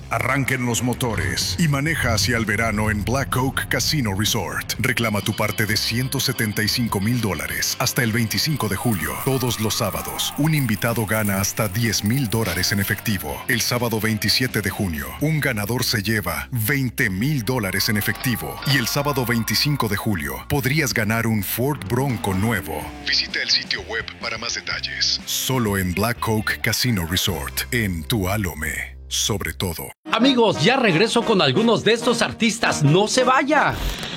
Arranquen los motores y maneja hacia el verano en Black Oak Casino Resort. Reclama tu parte de $175,000 hasta el 25 de julio. Todos los sábados, un invitado gana hasta $10,000 en efectivo. El sábado 27 de junio, un ganador se lleva $20,000 en efectivo. Y el sábado 25 de julio, podrías ganar un Ford Bronco nuevo. Visita el sitio web para más detalles. Solo en Black Oak Casino Resort, en Tualome. Sobre todo. Amigos, ya regreso con algunos de estos artistas. ¡No se vaya!